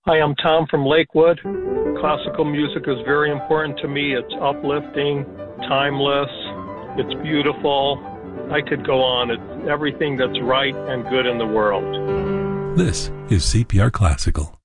Hi, I'm Tom from Lakewood. Classical music is very important to me. It's uplifting, timeless, it's beautiful. I could go on. It's everything that's right and good in the world. This is CPR Classical.